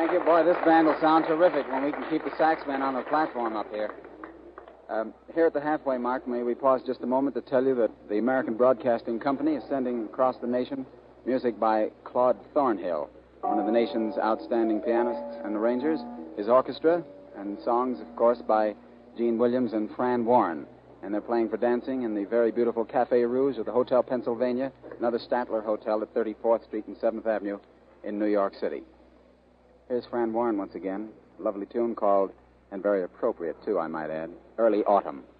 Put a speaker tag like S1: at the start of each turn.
S1: Thank you. Boy, this band will sound terrific when we can keep the sax men on the platform up here. Here at the halfway mark, may we pause just a moment to tell you that the American Broadcasting Company is sending across the nation music by Claude Thornhill, one of the nation's outstanding pianists and arrangers, his orchestra, and songs, of course, by Gene Williams and Fran Warren. And they're playing for dancing in the very beautiful Cafe Rouge of the Hotel Pennsylvania, another Statler Hotel at 34th Street and 7th Avenue in New York City. Here's Fran Warren once again, a lovely tune called, and very appropriate too, I might add, Early Autumn.